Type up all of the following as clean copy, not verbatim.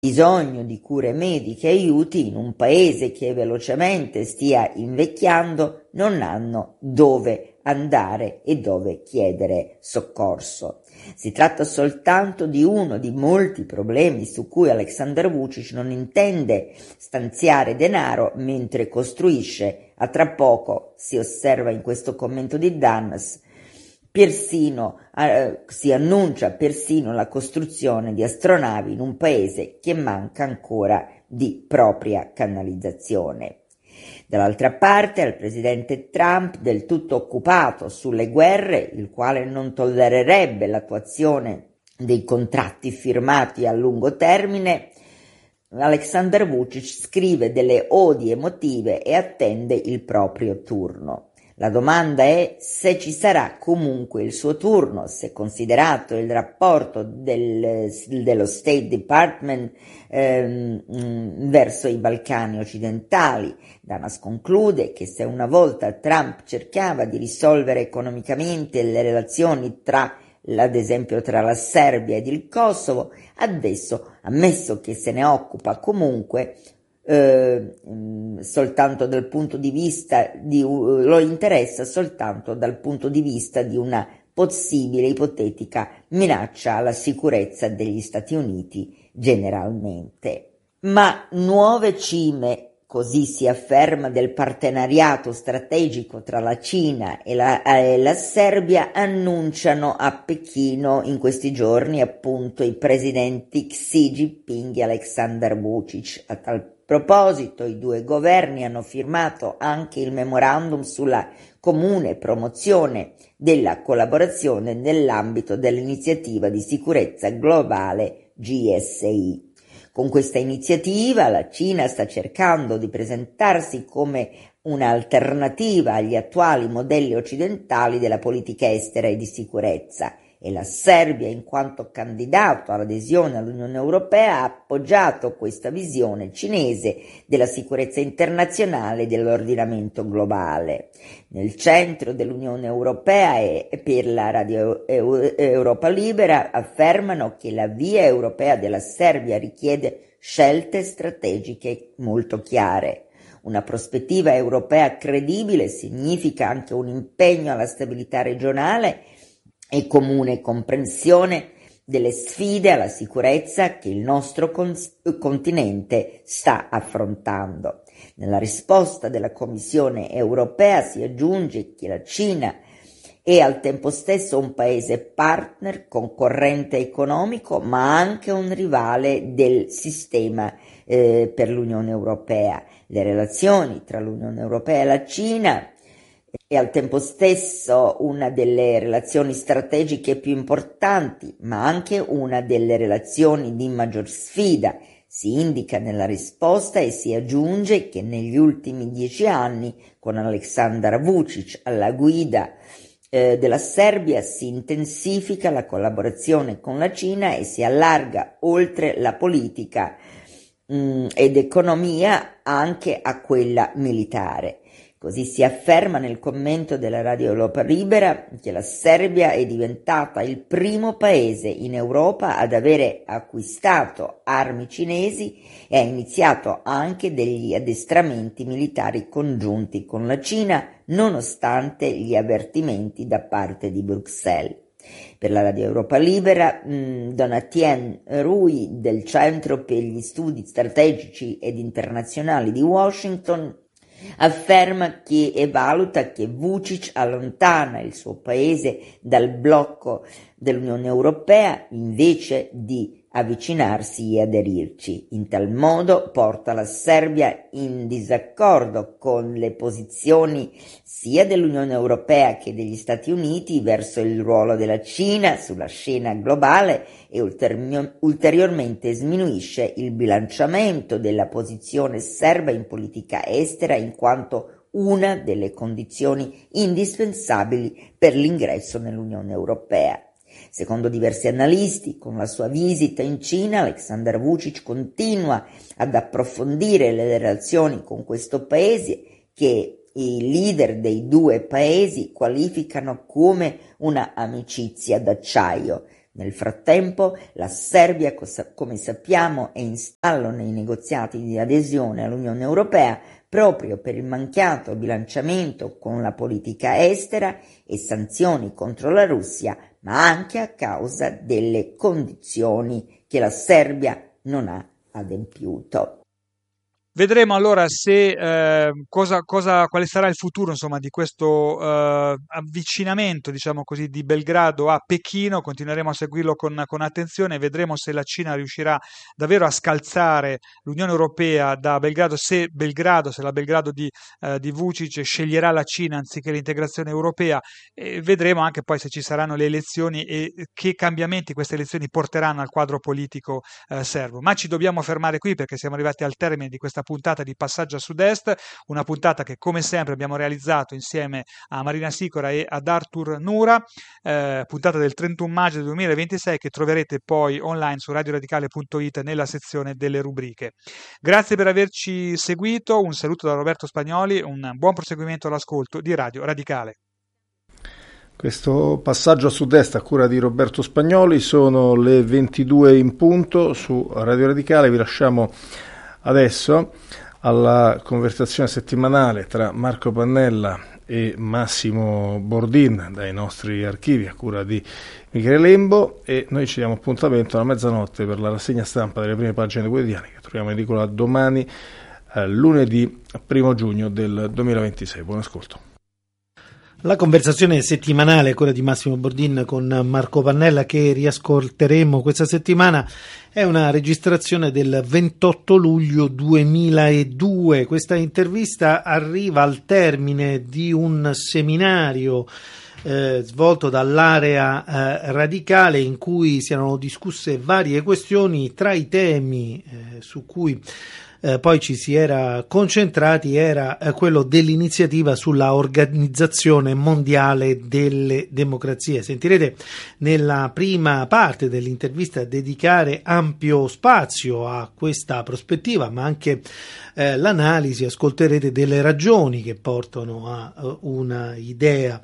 bisogno di cure mediche e aiuti in un paese che velocemente stia invecchiando non hanno dove andare e dove chiedere soccorso. Si tratta soltanto di uno di molti problemi su cui Aleksandar Vučić non intende stanziare denaro mentre costruisce, a tra poco, si osserva in questo commento di Dannas, si annuncia persino la costruzione di astronavi in un paese che manca ancora di propria canalizzazione. Dall'altra parte, al presidente Trump, del tutto occupato sulle guerre, il quale non tollererebbe l'attuazione dei contratti firmati a lungo termine, Aleksandar Vučić scrive delle odi emotive e attende il proprio turno. La domanda è se ci sarà comunque il suo turno, se considerato il rapporto dello State Department verso i Balcani occidentali. Dannas conclude che se una volta Trump cercava di risolvere economicamente le relazioni ad esempio tra la Serbia ed il Kosovo, adesso, ammesso che se ne occupa comunque, soltanto dal punto di vista lo interessa soltanto dal punto di vista di una possibile ipotetica minaccia alla sicurezza degli Stati Uniti generalmente. Ma nuove cime, così si afferma, del partenariato strategico tra la Cina e la Serbia annunciano a Pechino in questi giorni appunto i presidenti Xi Jinping e Aleksandar Vučić. A tal proposito, i due governi hanno firmato anche il memorandum sulla comune promozione della collaborazione nell'ambito dell'iniziativa di sicurezza globale GSI. Con questa iniziativa la Cina sta cercando di presentarsi come un'alternativa agli attuali modelli occidentali della politica estera e di sicurezza, e la Serbia, in quanto candidato all'adesione all'Unione Europea, ha appoggiato questa visione cinese della sicurezza internazionale e dell'ordinamento globale. Nel centro dell'Unione Europea e per la Radio Europa Libera affermano che la via europea della Serbia richiede scelte strategiche molto chiare. Una prospettiva europea credibile significa anche un impegno alla stabilità regionale e comune comprensione delle sfide alla sicurezza che il nostro continente sta affrontando. Nella risposta della Commissione europea si aggiunge che la Cina è al tempo stesso un paese partner, concorrente economico, ma anche un rivale del sistema per l'Unione Europea. Le relazioni tra l'Unione Europea e la Cina è al tempo stesso una delle relazioni strategiche più importanti, ma anche una delle relazioni di maggior sfida. Si indica nella risposta e si aggiunge che negli ultimi 10 anni, con Aleksandar Vučić alla guida della Serbia, si intensifica la collaborazione con la Cina e si allarga oltre la politica ed economia anche a quella militare. Così si afferma nel commento della Radio Europa Libera che la Serbia è diventata il primo paese in Europa ad avere acquistato armi cinesi e ha iniziato anche degli addestramenti militari congiunti con la Cina, nonostante gli avvertimenti da parte di Bruxelles. Per la Radio Europa Libera, Donatien Rui del Centro per gli Studi Strategici ed Internazionali di Washington afferma che e valuta che Vučić allontana il suo paese dal blocco dell'Unione Europea invece di avvicinarsi e aderirci. In tal modo porta la Serbia in disaccordo con le posizioni sia dell'Unione Europea che degli Stati Uniti verso il ruolo della Cina sulla scena globale e ulteriormente sminuisce il bilanciamento della posizione serba in politica estera in quanto una delle condizioni indispensabili per l'ingresso nell'Unione Europea. Secondo diversi analisti, con la sua visita in Cina, Aleksandar Vučić continua ad approfondire le relazioni con questo paese che i leader dei due paesi qualificano come una amicizia d'acciaio. Nel frattempo, la Serbia, come sappiamo, è in stallo nei negoziati di adesione all'Unione Europea proprio per il mancato bilanciamento con la politica estera e sanzioni contro la Russia, ma anche a causa delle condizioni che la Serbia non ha adempiuto. Vedremo allora se quale sarà il futuro, insomma, di questo avvicinamento, diciamo così, di Belgrado a Pechino. Continueremo a seguirlo con attenzione, vedremo se la Cina riuscirà davvero a scalzare l'Unione Europea da Belgrado, se la Belgrado di Vučić sceglierà la Cina anziché l'integrazione europea, e vedremo anche poi se ci saranno le elezioni e che cambiamenti queste elezioni porteranno al quadro politico serbo. Ma ci dobbiamo fermare qui perché siamo arrivati al termine di questa puntata di Passaggio a Sud-Est, una puntata che come sempre abbiamo realizzato insieme a Marina Sicora e ad Arthur Nura, puntata del 31 maggio del 2026 che troverete poi online su radioradicale.it nella sezione delle rubriche. Grazie per averci seguito, un saluto da Roberto Spagnoli, un buon proseguimento all'ascolto di Radio Radicale. Questo passaggio a sud-est a cura di Roberto Spagnoli, sono le 22 in punto su Radio Radicale. Vi lasciamo adesso alla conversazione settimanale tra Marco Pannella e Massimo Bordin dai nostri archivi a cura di Michele Lembo, e noi ci diamo appuntamento alla mezzanotte per la rassegna stampa delle prime pagine dei quotidiani che troviamo in edicola domani, lunedì 1 giugno del 2026. Buon ascolto. La conversazione settimanale, quella di Massimo Bordin con Marco Pannella, che riascolteremo questa settimana, è una registrazione del 28 luglio 2002. Questa intervista arriva al termine di un seminario svolto dall'area radicale, in cui si erano discusse varie questioni. Tra i temi su cui poi ci si era concentrati era quello dell'iniziativa sulla Organizzazione Mondiale delle Democrazie. Sentirete nella prima parte dell'intervista dedicare ampio spazio a questa prospettiva, ma anche l'analisi. Ascolterete delle ragioni che portano a una idea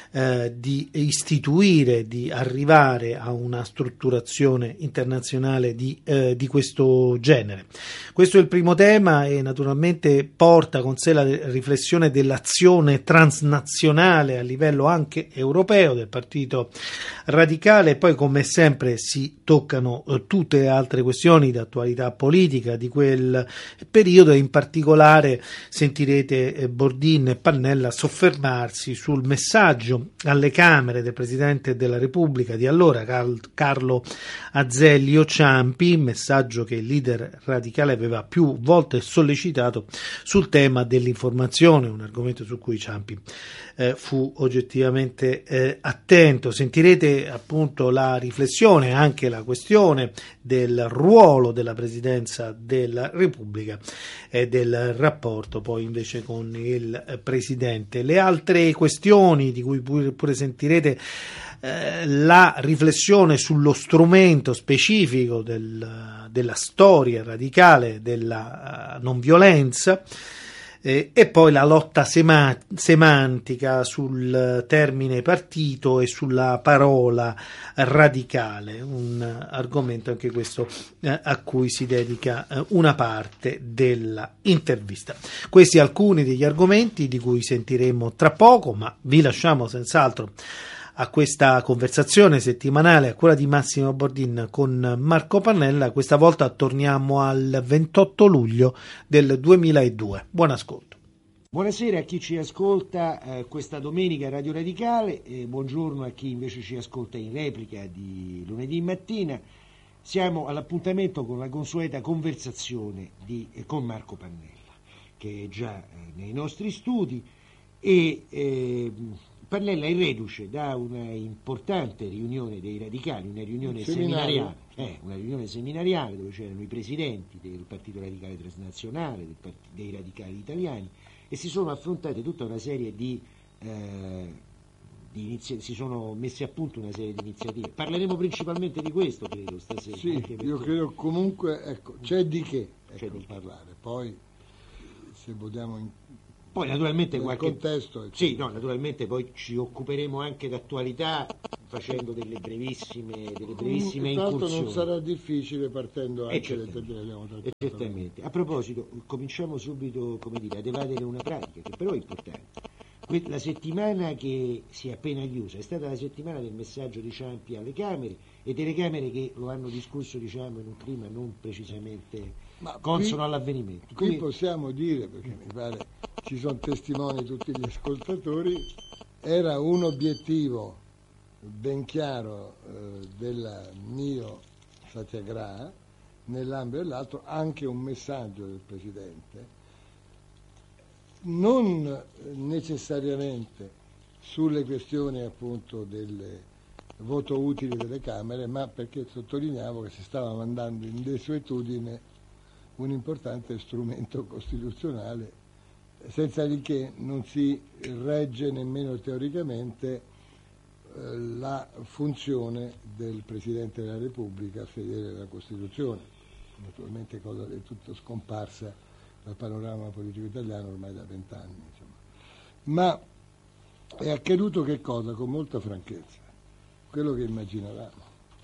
di istituire, di arrivare a una strutturazione internazionale di questo genere. Questo è il primo tema, e naturalmente porta con sé la riflessione dell'azione transnazionale a livello anche europeo del Partito Radicale, e poi come sempre si toccano tutte le altre questioni di attualità politica di quel periodo, e in particolare sentirete Bordin e Pannella soffermarsi sul messaggio alle Camere del Presidente della Repubblica di allora, Carlo Azeglio Ciampi, messaggio che il leader radicale aveva più volte sollecitato sul tema dell'informazione, un argomento su cui Ciampi fu oggettivamente attento. Sentirete appunto la riflessione, anche la questione del ruolo della Presidenza della Repubblica e del rapporto poi invece con il Presidente. Le altre questioni di cui pure sentirete la riflessione sullo strumento specifico della storia radicale della non violenza, e poi la lotta semantica sul termine partito e sulla parola radicale, un argomento anche questo a cui si dedica una parte della intervista. Questi alcuni degli argomenti di cui sentiremo tra poco, ma vi lasciamo senz'altro a questa conversazione settimanale a quella di Massimo Bordin con Marco Pannella. Questa volta torniamo al 28 luglio del 2002. Buon ascolto. Buonasera a chi ci ascolta questa domenica a Radio Radicale, buongiorno a chi invece ci ascolta in replica di lunedì mattina. Siamo all'appuntamento con la consueta conversazione con Marco Pannella, che è già nei nostri studi, e Pannella è reduce da una importante riunione dei radicali, una riunione seminariale dove c'erano i presidenti del Partito Radicale Transnazionale, dei radicali italiani, e si sono affrontate tutta una serie si sono messi a punto una serie di iniziative. Parleremo principalmente di questo, credo, stasera. Sì, io credo comunque, c'è di che parlare. Poi, se vogliamo poi naturalmente nel contesto, sì, no, naturalmente poi ci occuperemo anche d'attualità facendo delle brevissime Tanto incursioni. non sarà difficile partendo anche certamente. da abbiamo trattato. Certamente. A proposito, cominciamo subito, come dire, ad evadere una pratica che però è importante. La settimana che si è appena chiusa è stata la settimana del messaggio di Ciampi alle Camere e delle Camere che lo hanno discusso, diciamo, in un clima non precisamente consono all'avvenimento. Qui possiamo dire, perché mi pare ci sono testimoni tutti gli ascoltatori, era un obiettivo ben chiaro del mio Satyagraha, nell'ambito dell'altro anche un messaggio del Presidente, non necessariamente sulle questioni appunto del voto utile delle Camere, ma perché sottolineavo che si stava mandando in desuetudine un importante strumento costituzionale, senza di che non si regge nemmeno teoricamente la funzione del Presidente della Repubblica fedele alla Costituzione, naturalmente cosa del tutto scomparsa dal panorama politico italiano ormai da 20 anni. Insomma. Ma è accaduto che cosa? Con molta franchezza, quello che immaginavamo.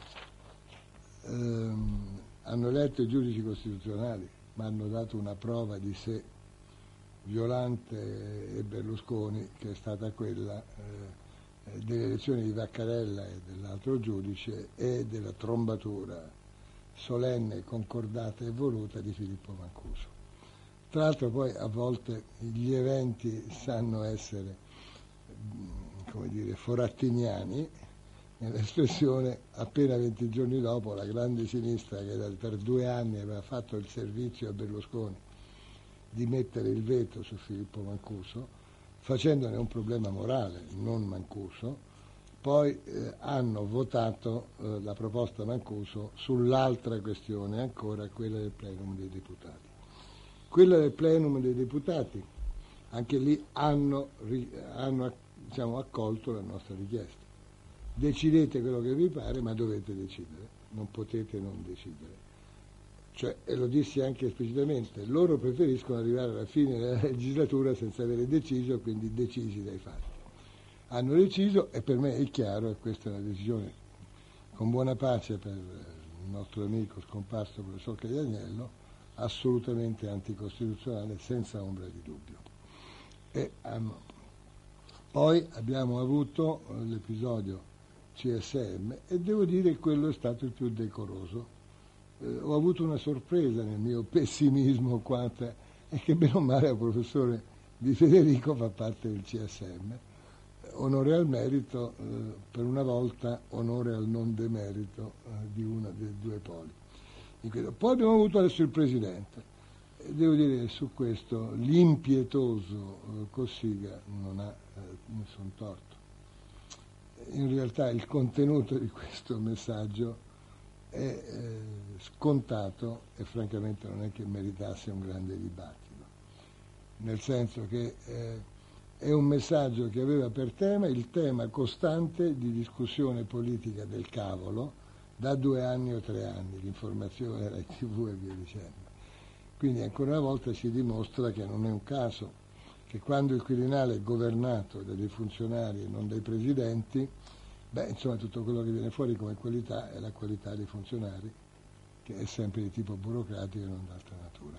Hanno eletto i giudici costituzionali, ma hanno dato una prova di sé Violante e Berlusconi, che è stata quella delle elezioni di Vaccarella e dell'altro giudice e della trombatura solenne, concordata e voluta di Filippo Mancuso. Tra l'altro poi a volte gli eventi sanno essere, come dire, forattiniani, nell'espressione appena 20 giorni dopo la grande sinistra che per 2 anni aveva fatto il servizio a Berlusconi di mettere il veto su Filippo Mancuso, facendone un problema morale, non Mancuso, poi hanno votato la proposta Mancuso sull'altra questione ancora, quella del plenum dei deputati. Quella del plenum dei deputati, anche lì hanno diciamo, accolto la nostra richiesta. Decidete quello che vi pare, ma dovete decidere, non potete non decidere. Cioè, e lo dissi anche esplicitamente, loro preferiscono arrivare alla fine della legislatura senza avere deciso, quindi decisi dai fatti. Hanno deciso e per me è chiaro, e questa è una decisione con buona pace per il nostro amico scomparso professor Caglianiello, assolutamente anticostituzionale, senza ombra di dubbio. Poi abbiamo avuto l'episodio CSM e devo dire che quello è stato il più decoroso. Ho avuto una sorpresa nel mio pessimismo quanto è che bene o male il professore Di Federico fa parte del CSM. Onore al merito, per una volta onore al non demerito di uno dei due poli. Poi abbiamo avuto adesso il Presidente. Devo dire che su questo l'impietoso Cossiga non ha nessun torto. In realtà il contenuto di questo messaggio è scontato e francamente non è che meritasse un grande dibattito, nel senso che è un messaggio che aveva per tema il tema costante di discussione politica del cavolo da 2 anni o 3 anni, l'informazione, Rai TV e via dicendo. Quindi ancora una volta si dimostra che non è un caso che quando il Quirinale è governato da dei funzionari e non dai presidenti, insomma tutto quello che viene fuori come qualità è la qualità dei funzionari, che è sempre di tipo burocratico e non d'altra natura.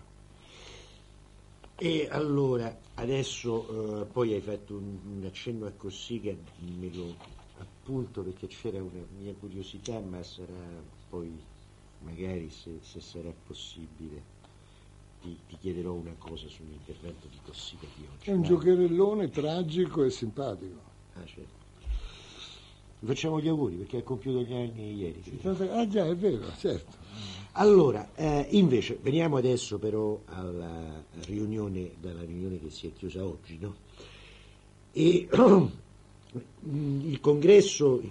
E allora, adesso poi hai fatto un accenno a Cossiga, me lo appunto perché c'era una mia curiosità, ma sarà poi, magari se sarà possibile, ti chiederò una cosa sull'intervento di Cossiga di oggi. È un giocherellone tragico e simpatico. Ah, certo. Vi facciamo gli auguri perché ha compiuto gli anni ieri. Ah già, è vero, certo. Allora, invece, veniamo adesso però dalla riunione che si è chiusa oggi, no? E il congresso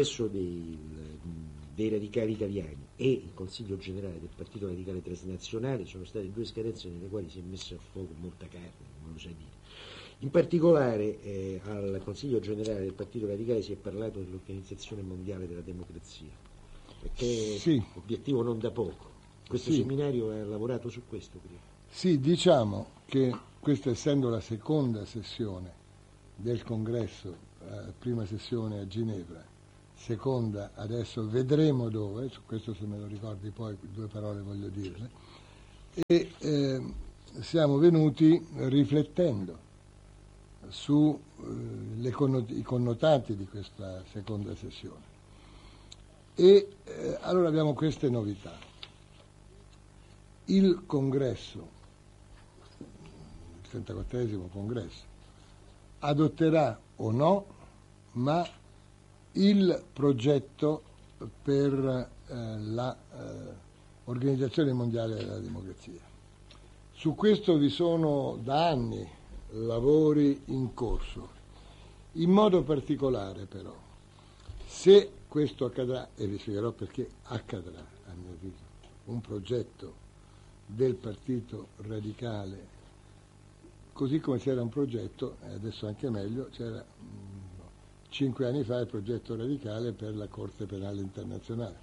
dei radicali italiani e il Consiglio generale del Partito Radicale Transnazionale sono state 2 scadenze nelle quali si è messa a fuoco molta carne, come lo sai dire. In particolare al Consiglio generale del Partito Radicale si è parlato dell'Organizzazione Mondiale della Democrazia, perché sì. Obiettivo non da poco. Questo seminario ha lavorato su questo, credo. Sì, diciamo che questa essendo la seconda sessione del congresso, prima sessione a Ginevra, seconda adesso vedremo dove, su questo se me lo ricordi poi 2 parole voglio dirle, e siamo venuti riflettendo su i connotati di questa seconda sessione. E allora abbiamo queste novità. Il congresso, il 34esimo congresso, adotterà o no, ma il progetto per l'Organizzazione Mondiale della Democrazia. Su questo vi sono da anni lavori in corso. In modo particolare però, se questo accadrà, e vi spiegherò perché accadrà, a mio avviso, un progetto del Partito Radicale, così come c'era un progetto, e adesso anche meglio, c'era 5 anni fa il progetto radicale per la Corte Penale Internazionale.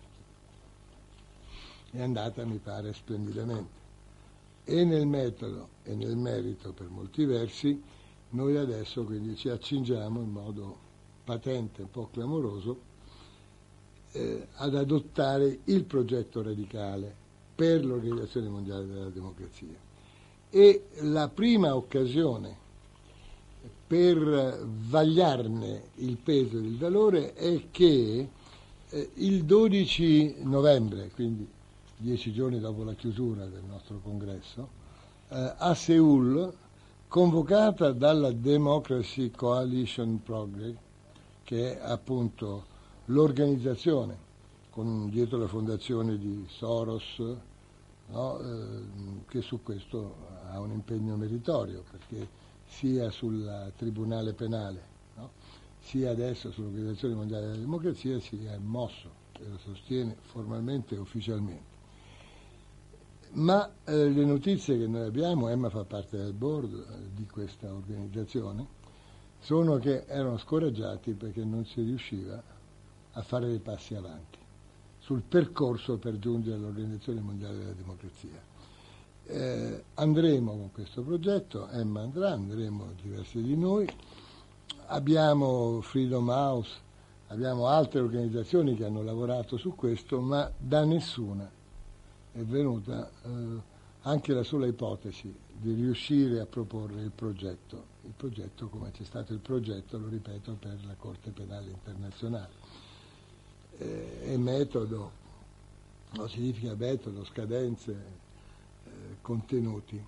È andata, mi pare, splendidamente. E nel metodo e nel merito, per molti versi, noi adesso quindi ci accingiamo in modo patente, un po' clamoroso, ad adottare il progetto radicale per l'Organizzazione Mondiale della Democrazia. E la prima occasione per vagliarne il peso e il valore è che il 12 novembre, quindi 10 giorni dopo la chiusura del nostro congresso, a Seul, convocata dalla Democracy Coalition Progress, che è appunto l'organizzazione con dietro la fondazione di Soros, no, che su questo ha un impegno meritorio, perché sia sul Tribunale Penale, no, sia adesso sull'Organizzazione Mondiale della Democrazia si è mosso e lo sostiene formalmente e ufficialmente. Ma le notizie che noi abbiamo, Emma fa parte del board di questa organizzazione, sono che erano scoraggiati perché non si riusciva a fare dei passi avanti sul percorso per giungere all'Organizzazione Mondiale della Democrazia. Andremo con questo progetto, Emma andrà, andremo diversi di noi, abbiamo Freedom House, abbiamo altre organizzazioni che hanno lavorato su questo, ma da nessuna è venuta anche la sola ipotesi di riuscire a proporre il progetto come c'è stato il progetto, lo ripeto, per la Corte Penale Internazionale. E metodo, no, significa metodo, scadenze, contenuti.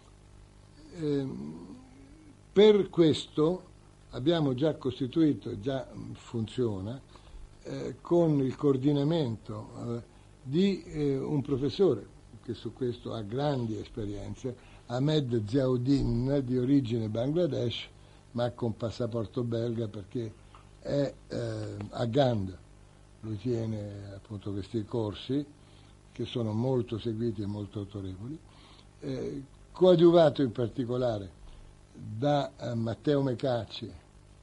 Per questo abbiamo già costituito, già funziona, con il coordinamento di un professore che su questo ha grandi esperienze, Ahmed Ziauddin, di origine Bangladesh, ma con passaporto belga perché è a Gand. Lui tiene appunto questi corsi che sono molto seguiti e molto autorevoli, coadiuvato in particolare da Matteo Mecacci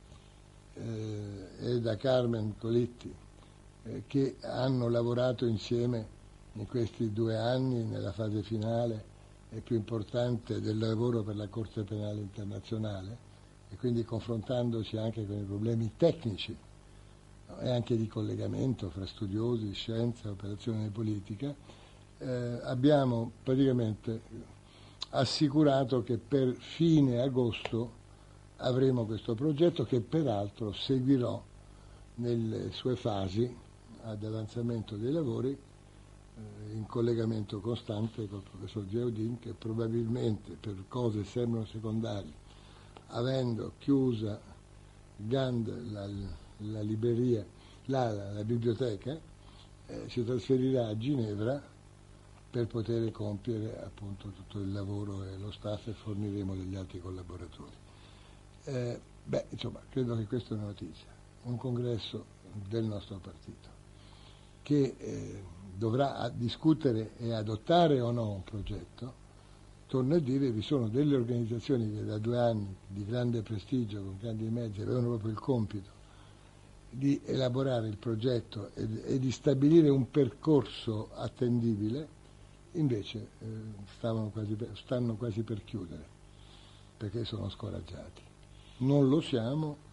e da Carmen Colitti, che hanno lavorato insieme in questi 2 anni nella fase finale e più importante del lavoro per la Corte Penale Internazionale, e quindi confrontandosi anche con i problemi tecnici, no, e anche di collegamento fra studiosi, scienza, operazione politica, abbiamo praticamente assicurato che per fine agosto avremo questo progetto, che peraltro seguirò nelle sue fasi ad avanzamento dei lavori in collegamento costante col professor Ziauddin, che probabilmente per cose sembrano secondarie, avendo chiusa Gand la libreria, la biblioteca, si trasferirà a Ginevra per poter compiere appunto tutto il lavoro e lo staff, e forniremo degli altri collaboratori. Insomma, credo che questa è una notizia, un congresso del nostro partito che dovrà discutere e adottare o no un progetto. Torno a dire, vi sono delle organizzazioni che da 2 anni di grande prestigio, con grandi mezzi, avevano proprio il compito di elaborare il progetto e di stabilire un percorso attendibile, invece stanno quasi per chiudere, perché sono scoraggiati. Non lo siamo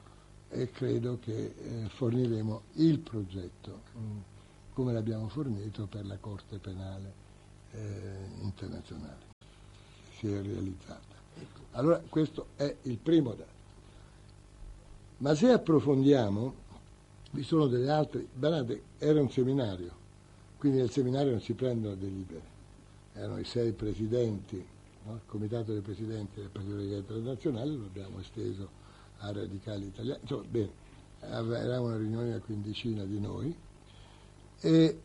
e credo che forniremo il progetto come l'abbiamo fornito per la Corte Penale internazionale. Si è realizzata. Allora questo è il primo dato. Ma se approfondiamo, vi sono delle altre, guardate, era un seminario, quindi nel seminario non si prendono delibere, erano i 6 presidenti, no? Il comitato dei presidenti del Partito Radicale Internazionale, lo abbiamo esteso a Radicali Italiani, insomma, bene, era una riunione a quindicina di noi, e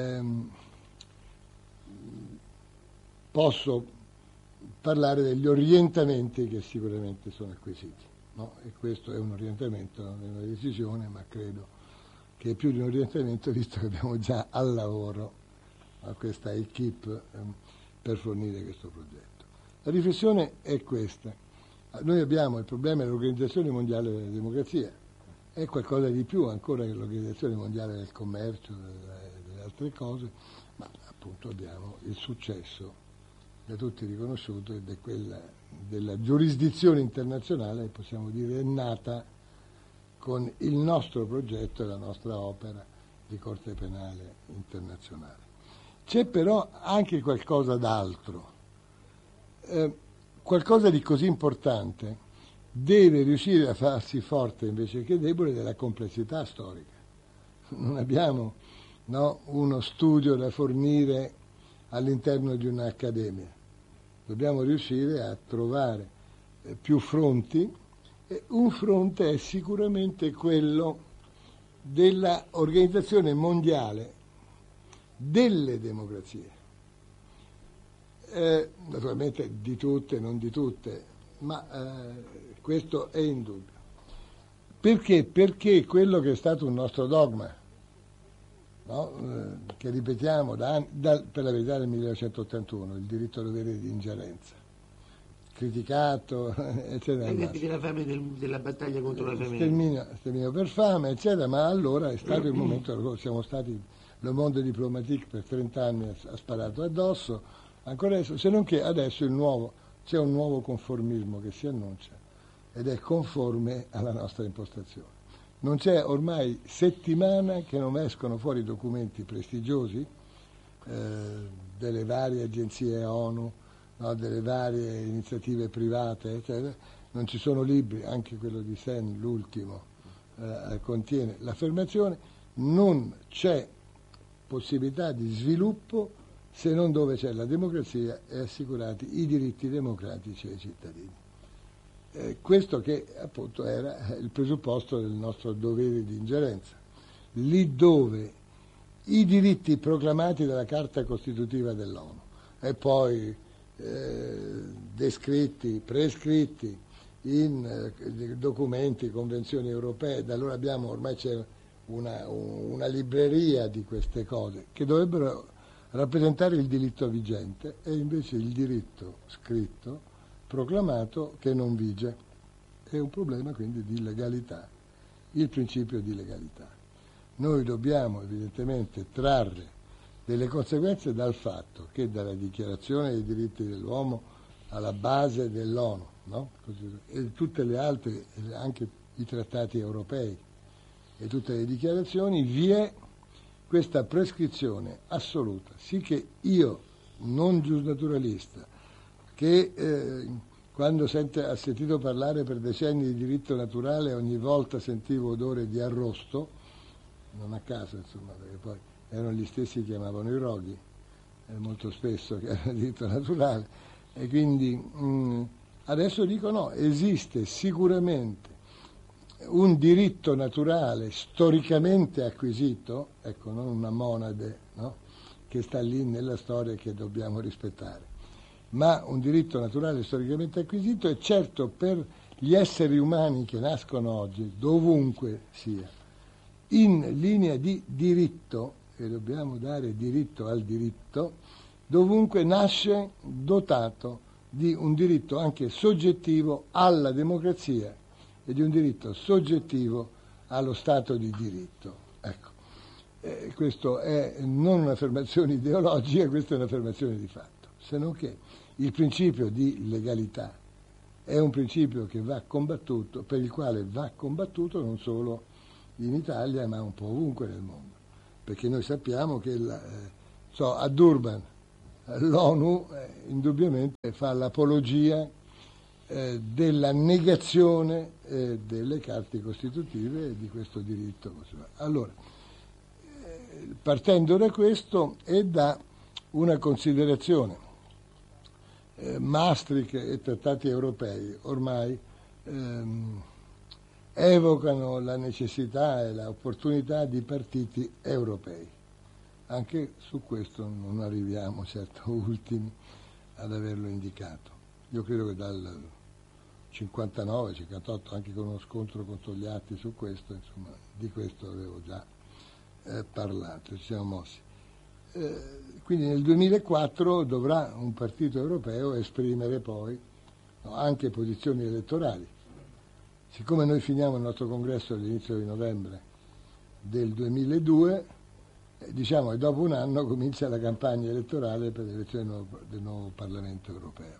posso parlare degli orientamenti che sicuramente sono acquisiti, no? E questo è un orientamento, non è una decisione, ma credo che è più di un orientamento, visto che abbiamo già al lavoro questa equipe per fornire questo progetto. La riflessione è questa. Noi abbiamo il problema dell'Organizzazione Mondiale della Democrazia, è qualcosa di più ancora che l'Organizzazione Mondiale del Commercio, delle altre cose, ma appunto abbiamo il successo da tutti riconosciuto ed è quella della giurisdizione internazionale, possiamo dire, è nata con il nostro progetto e la nostra opera di Corte Penale Internazionale. C'è però anche qualcosa d'altro, qualcosa di così importante deve riuscire a farsi forte invece che debole della complessità storica. Non abbiamo, no, uno studio da fornire all'interno di un'accademia. Dobbiamo riuscire a trovare più fronti, e un fronte è sicuramente quello della Organizzazione Mondiale delle Democrazie. Naturalmente di tutte, non di tutte, ma questo è indubbio. Perché? Perché quello che è stato un nostro dogma, no? Che ripetiamo per la verità del 1981, il diritto al dovere di ingerenza, criticato, eccetera. La fame della battaglia contro la fame. Sterminio per fame, eccetera, ma allora è stato il momento, siamo stati, Le Monde Diplomatique per 30 anni ha sparato addosso, ancora adesso, se non che adesso c'è un nuovo conformismo che si annuncia ed è conforme alla nostra impostazione. Non c'è ormai settimana che non escono fuori documenti prestigiosi delle varie agenzie ONU, no, delle varie iniziative private, eccetera. Non ci sono libri, anche quello di Sen, l'ultimo, contiene l'affermazione: non c'è possibilità di sviluppo se non dove c'è la democrazia e assicurati i diritti democratici ai cittadini. Questo che appunto era il presupposto del nostro dovere di ingerenza. Lì dove i diritti proclamati dalla Carta Costitutiva dell'ONU e poi descritti, prescritti in documenti, convenzioni europee, da allora ormai c'è una libreria di queste cose che dovrebbero rappresentare il diritto vigente e invece il diritto scritto proclamato che non vige. È un problema quindi di legalità, il principio di legalità. Noi dobbiamo evidentemente trarre delle conseguenze dal fatto che dalla Dichiarazione dei diritti dell'uomo alla base dell'ONU, no? E tutte le altre, anche i trattati europei e tutte le dichiarazioni, vi è questa prescrizione assoluta, sì che io, non giusnaturalista, che quando ha sentito parlare per decenni di diritto naturale ogni volta sentivo odore di arrosto, non a caso insomma, perché poi erano gli stessi che chiamavano i roghi, molto spesso, che era diritto naturale, e quindi adesso dico no, esiste sicuramente un diritto naturale storicamente acquisito, ecco, non una monade, no? Che sta lì nella storia e che dobbiamo rispettare, ma un diritto naturale storicamente acquisito, e certo per gli esseri umani che nascono oggi, dovunque sia, in linea di diritto, e dobbiamo dare diritto al diritto, dovunque nasce dotato di un diritto anche soggettivo alla democrazia e di un diritto soggettivo allo Stato di diritto. Ecco, questo è non un'affermazione ideologica, questa è un'affermazione di fatto, se non che il principio di legalità è un principio che va combattuto, per il quale va combattuto non solo in Italia ma un po' ovunque nel mondo, perché noi sappiamo che a Durban l'ONU indubbiamente fa l'apologia della negazione delle carte costitutive di questo diritto. Allora, partendo da questo e da una considerazione, Maastricht e trattati europei ormai evocano la necessità e l'opportunità di partiti europei. Anche su questo non arriviamo certo ultimi ad averlo indicato. Io credo che dal 59, 58, anche con uno scontro con Togliatti su questo, insomma, di questo avevo già parlato, ci siamo mossi. Quindi nel 2004 dovrà un partito europeo esprimere poi anche posizioni elettorali. Siccome noi finiamo il nostro congresso all'inizio di novembre del 2002, diciamo che dopo un anno comincia la campagna elettorale per l'elezione del nuovo Parlamento europeo.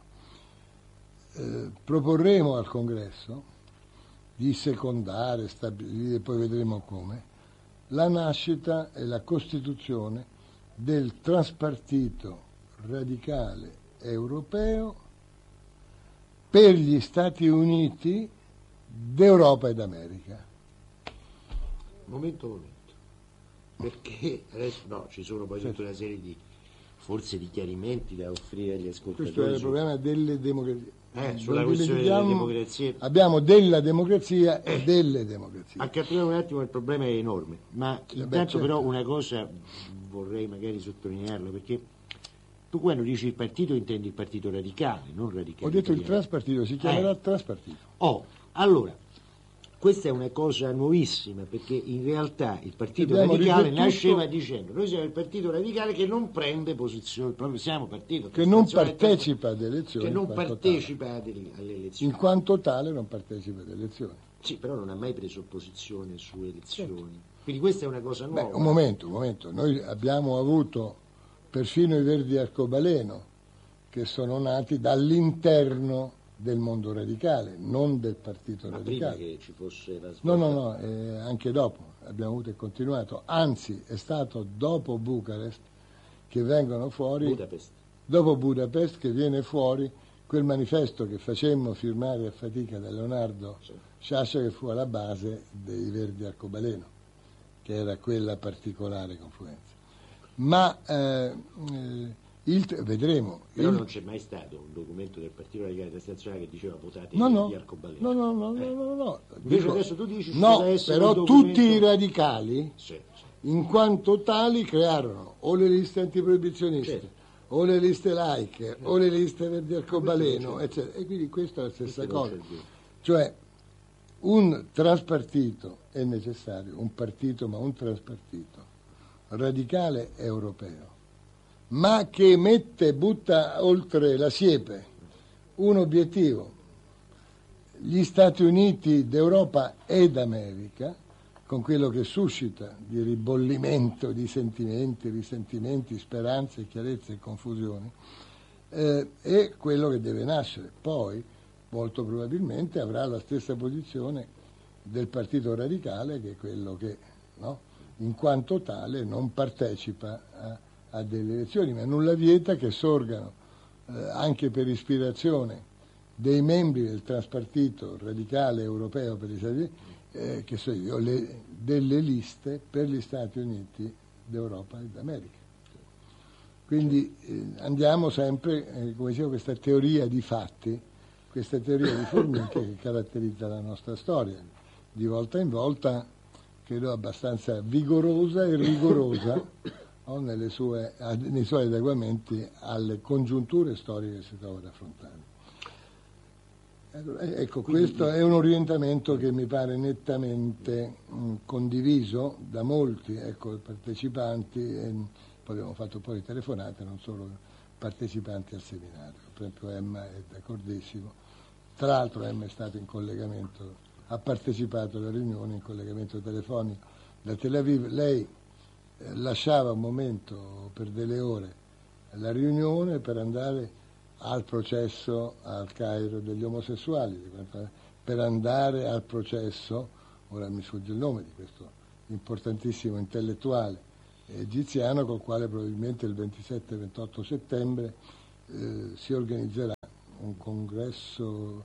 Proporremo al congresso di secondare, stabilire, poi vedremo come, la nascita e la costituzione del transpartito radicale europeo per gli Stati Uniti d'Europa e d'America. Momento, perché adesso ci sono poi tutta una serie di forse di chiarimenti da offrire agli ascoltatori. Questo è il problema delle democrazie. Sulla questione delle democrazie. Abbiamo della democrazia e delle democrazie. Accattiviamo un attimo, il problema è enorme, ma intanto però una cosa vorrei magari sottolinearla, perché tu quando dici il partito intendi il partito radicale, non radicale. Ho detto italiano. Il transpartito, si chiamerà transpartito. Allora, questa è una cosa nuovissima, perché in realtà il partito radicale nasceva dicendo noi siamo il partito radicale che non prende posizione, proprio siamo partito che non partecipa ad elezioni, che non partecipa alle elezioni, in quanto tale non partecipa ad elezioni. Sì, però non ha mai preso posizione su elezioni. Certo. Quindi questa è una cosa nuova. Un momento, noi abbiamo avuto perfino i Verdi Arcobaleno che sono nati dall'interno del mondo radicale, non del partito radicale. Prima che ci fosse la svolta. No, anche dopo abbiamo avuto e continuato, anzi è stato dopo Bucarest che vengono fuori, dopo Budapest che viene fuori quel manifesto che facemmo firmare a fatica da Leonardo Sciascia, che fu alla base dei Verdi Arcobaleno, che era quella particolare confluenza. Ma vedremo. Però non c'è mai stato un documento del Partito Radicale Nazionale che diceva votate gli Arcobaleno. No. Invece adesso tu dici no, però tutti i radicali, in quanto tali, crearono o le liste antiproibizioniste, o le liste laiche, o le liste Verdi Arcobaleno, eccetera. E quindi questa è la stessa cosa. Cioè, un transpartito è necessario, un partito, ma un transpartito radicale europeo, ma che butta oltre la siepe un obiettivo: gli Stati Uniti d'Europa e d'America, con quello che suscita di ribollimento di sentimenti, risentimenti, speranze, chiarezze e confusioni, è quello che deve nascere. Poi, molto probabilmente, avrà la stessa posizione del Partito Radicale, che è quello che, in quanto tale, non partecipa a delle elezioni, ma nulla vieta che sorgano anche per ispirazione dei membri del transpartito radicale europeo per gli Stati Uniti, che so io, delle liste per gli Stati Uniti d'Europa e d'America. Quindi andiamo sempre, come dicevo, questa teoria di fatti, questa teoria di formiche che caratterizza la nostra storia, di volta in volta credo abbastanza vigorosa e rigorosa nei suoi adeguamenti alle congiunture storiche che si trova ad affrontare. Ecco, questo è un orientamento che mi pare nettamente condiviso da molti partecipanti, e poi abbiamo fatto poi telefonate, non solo partecipanti al seminario. Per esempio Emma è d'accordissimo, tra l'altro Emma è stata in collegamento, ha partecipato alla riunione in collegamento telefonico da Tel Aviv. Lei lasciava un momento per delle ore la riunione per andare al processo al Cairo degli omosessuali, per andare al processo, ora mi sfugge il nome di questo importantissimo intellettuale egiziano, col quale probabilmente il 27-28 settembre si organizzerà un congresso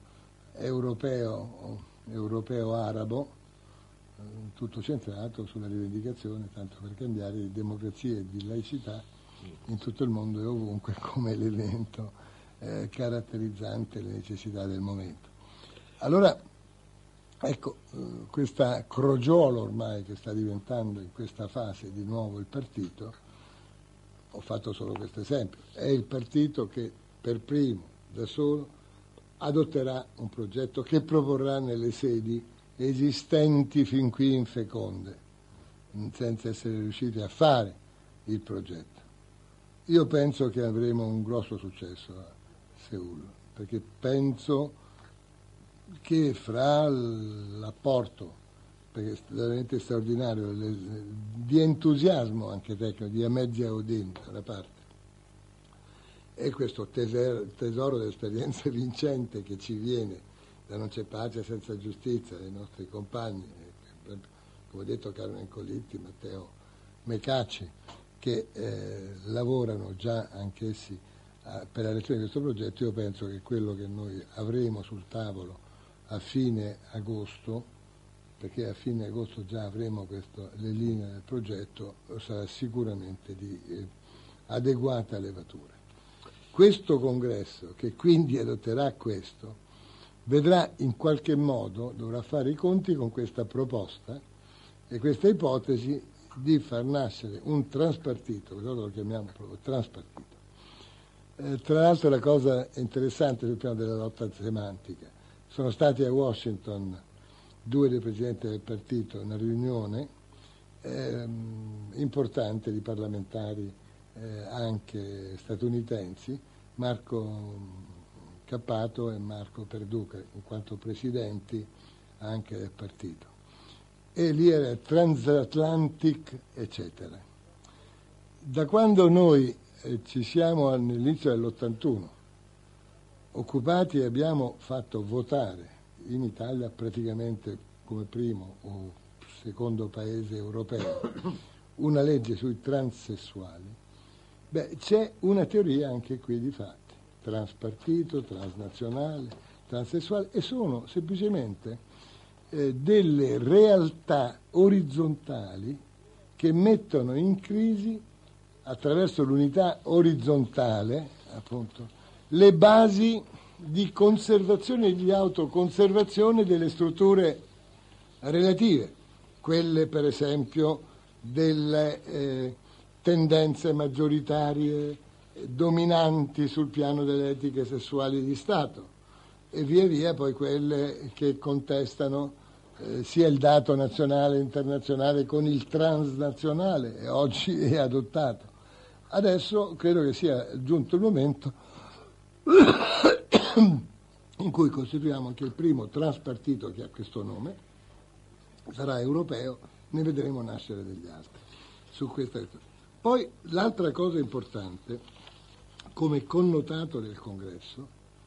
europeo-arabo, tutto centrato sulla rivendicazione, tanto per cambiare, di democrazia e di laicità in tutto il mondo e ovunque come elemento caratterizzante le necessità del momento. Allora, ecco, questa crogiolo ormai che sta diventando in questa fase di nuovo il partito, ho fatto solo questo esempio, è il partito che per primo, da solo, adotterà un progetto che proporrà nelle sedi esistenti fin qui infeconde, senza essere riusciti a fare il progetto. Io penso che avremo un grosso successo a Seul, perché penso che fra l'apporto, perché è veramente straordinario, di entusiasmo anche tecnico, di Ahmed Ziaudin da una parte, e questo tesoro dell'esperienza vincente che ci viene da Non c'è pace senza giustizia dei nostri compagni, come ho detto Carmen Colitti, Matteo Mecacci, che lavorano già anch'essi per la realizzazione di questo progetto. Io penso che quello che noi avremo sul tavolo a fine agosto, perché a fine agosto già avremo le linee del progetto, sarà sicuramente di adeguata levatura. Questo congresso, che quindi adotterà questo, vedrà in qualche modo, dovrà fare i conti con questa proposta e questa ipotesi di far nascere un transpartito, lo chiamiamo proprio transpartito. Tra l'altro la cosa interessante sul piano della lotta semantica, sono stati a Washington due dei presidenti del partito, una riunione importante di parlamentari anche statunitensi, Marco Cappato e Marco Perduca, in quanto presidenti anche del partito. E lì era Transatlantic, eccetera. Da quando noi ci siamo all'inizio dell'81 occupati e abbiamo fatto votare in Italia praticamente come primo o secondo paese europeo una legge sui transessuali, c'è una teoria anche qui di fatti, transpartito, transnazionale, transessuale, e sono semplicemente delle realtà orizzontali che mettono in crisi, attraverso l'unità orizzontale, appunto, le basi di conservazione e di autoconservazione delle strutture relative, quelle per esempio delle tendenze maggioritarie dominanti sul piano delle etiche sessuali di Stato, e via via poi quelle che contestano sia il dato nazionale e internazionale con il transnazionale, e oggi è adottato. Adesso credo che sia giunto il momento in cui costituiamo anche il primo transpartito che ha questo nome, sarà europeo, ne vedremo nascere degli altri su questa. Poi l'altra cosa importante come connotato del congresso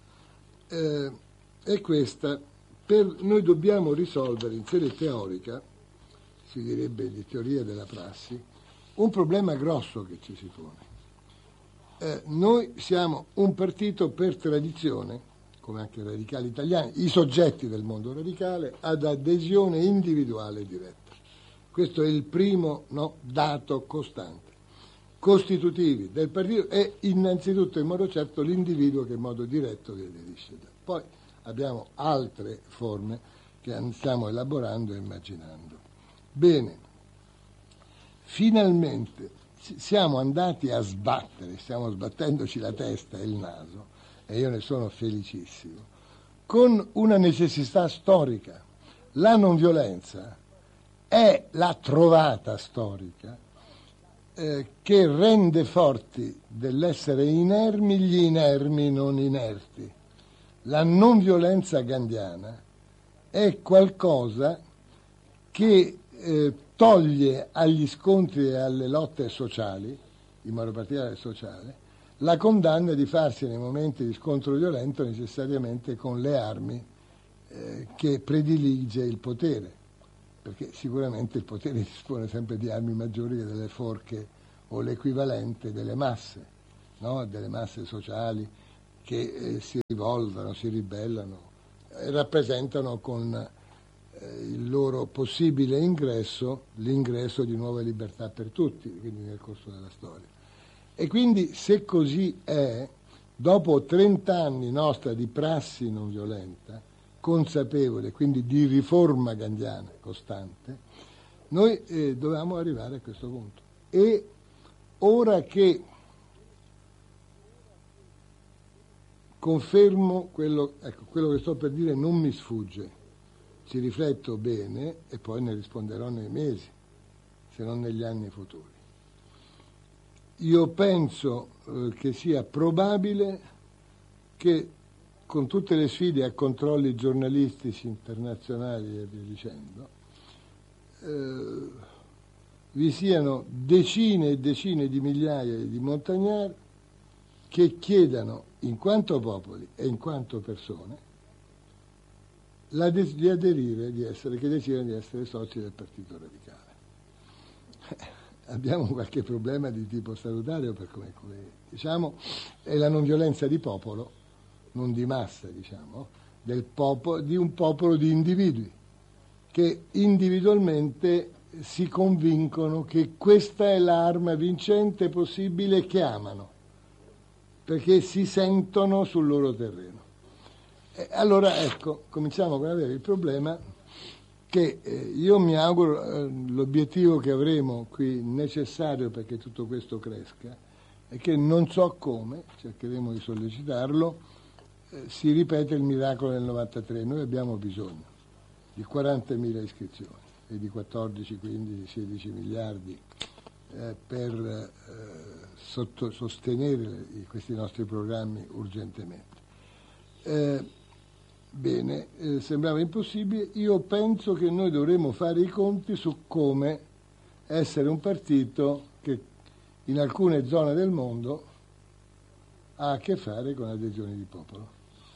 è questa: noi dobbiamo risolvere in sede teorica, si direbbe di teoria della prassi, un problema grosso che ci si pone. Noi siamo un partito per tradizione, come anche i radicali italiani, i soggetti del mondo radicale, ad adesione individuale diretta. Questo è il primo dato costante. Costitutivi del partito è innanzitutto in modo certo l'individuo che in modo diretto vi aderisce. Poi abbiamo altre forme che stiamo elaborando e immaginando. Bene, finalmente siamo andati a sbattere, stiamo sbattendoci la testa e il naso, e io ne sono felicissimo, con una necessità storica. La non violenza è la trovata storica che rende forti dell'essere inermi gli inermi non inerti. La non violenza gandhiana è qualcosa che toglie agli scontri e alle lotte sociali, in modo particolare sociale, la condanna di farsi nei momenti di scontro violento necessariamente con le armi che predilige il potere, perché sicuramente il potere dispone sempre di armi maggiori che delle forche o l'equivalente delle masse, no? Delle masse sociali che si rivoltano, si ribellano, rappresentano con il loro possibile ingresso l'ingresso di nuove libertà per tutti, quindi nel corso della storia. E quindi se così è, dopo 30 anni nostra di prassi non violenta, consapevole, quindi di riforma gandhiana costante, noi dovevamo arrivare a questo punto. E ora che confermo quello che sto per dire non mi sfugge, ci rifletto bene e poi ne risponderò nei mesi, se non negli anni futuri. Io penso che sia probabile che con tutte le sfide a controlli giornalistici internazionali e via dicendo, vi siano decine e decine di migliaia di montagnari che chiedano, in quanto popoli e in quanto persone, di aderire, che decidano di essere soci del Partito Radicale. Abbiamo qualche problema di tipo statutario, per come diciamo, è la non violenza di popolo, non di massa, diciamo, di un popolo di individui che individualmente si convincono che questa è l'arma vincente possibile che amano, perché si sentono sul loro terreno. E allora ecco, cominciamo con avere il problema che io mi auguro l'obiettivo che avremo qui necessario perché tutto questo cresca è che non so come, cercheremo di sollecitarlo, si ripete il miracolo del 93. Noi abbiamo bisogno di 40.000 iscrizioni e di 14, 15, 16 miliardi per sostenere questi nostri programmi urgentemente. Bene, sembrava impossibile. Io penso che noi dovremmo fare i conti su come essere un partito che in alcune zone del mondo ha a che fare con adesioni di popolo.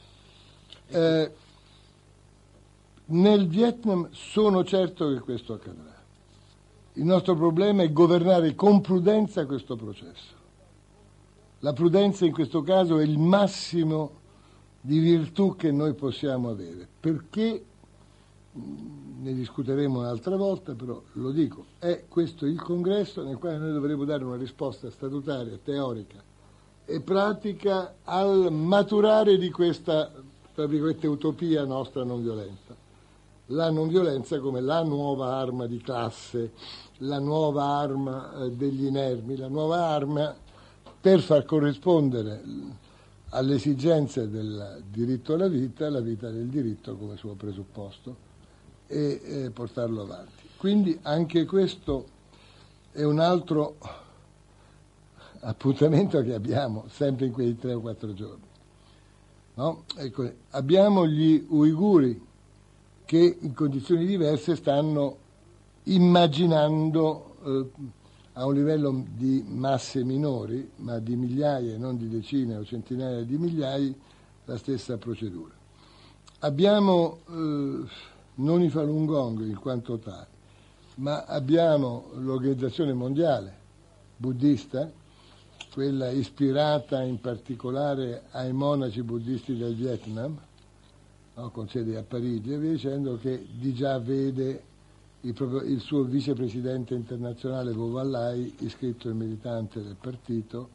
Nel Vietnam sono certo che questo accadrà. Il nostro problema è governare con prudenza questo processo. La prudenza in questo caso è il massimo di virtù che noi possiamo avere, perché, ne discuteremo un'altra volta, però lo dico, è questo il congresso nel quale noi dovremo dare una risposta statutaria, teorica e pratica al maturare di questa, tra virgolette, utopia nostra non violenta. La non violenza come la nuova arma di classe, la nuova arma degli inermi, la nuova arma per far corrispondere alle esigenze del diritto alla vita, la vita del diritto come suo presupposto e portarlo avanti. Quindi anche questo è un altro appuntamento che abbiamo sempre in quei 3 o 4 giorni. No? Ecco, abbiamo gli uiguri che in condizioni diverse stanno immaginando a un livello di masse minori, ma di migliaia e non di decine o centinaia di migliaia, la stessa procedura. Abbiamo non i Falun Gong in quanto tali, ma abbiamo l'Organizzazione Mondiale Buddista, quella ispirata in particolare ai monaci buddisti del Vietnam, no, con sede a Parigi, e via dicendo, che di già vede il suo vicepresidente internazionale Vo Van Lai iscritto e militante del partito.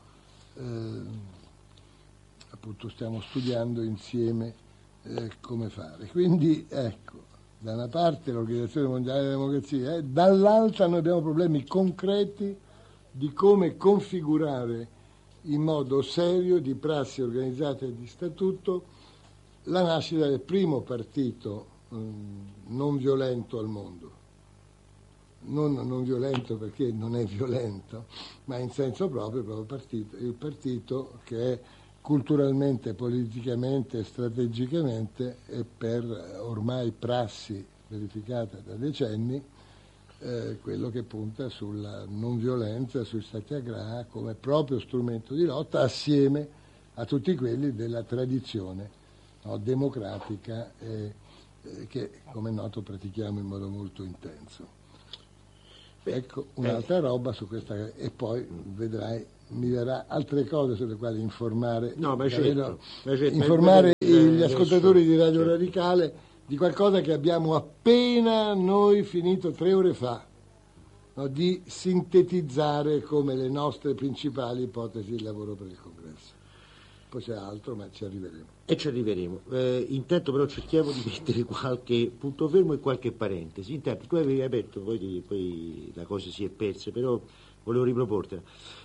Appunto stiamo studiando insieme come fare. Quindi ecco, da una parte l'Organizzazione Mondiale della Democrazia, dall'altra noi abbiamo problemi concreti di come configurare in modo serio, di prassi organizzate e di statuto, la nascita del primo partito non violento al mondo. Non violento perché non è violento, ma in senso proprio partito, il partito che è culturalmente, politicamente e strategicamente e per ormai prassi verificata da decenni quello che punta sulla non violenza, sui satyagraha come proprio strumento di lotta, assieme a tutti quelli della tradizione, no, democratica che, come è noto, pratichiamo in modo molto intenso. Ecco un'altra roba su questa, e poi vedrai, mi verrà altre cose sulle quali informare, informare gli ascoltatori di Radio Radicale di qualcosa che abbiamo appena noi finito 3 ore fa, no, di sintetizzare come le nostre principali ipotesi di lavoro per il congresso. Poi c'è altro, ma ci arriveremo. E ci arriveremo. Intanto però cerchiamo di mettere qualche punto fermo e qualche parentesi. Intanto tu avevi aperto, poi la cosa si è persa, però volevo riproportela.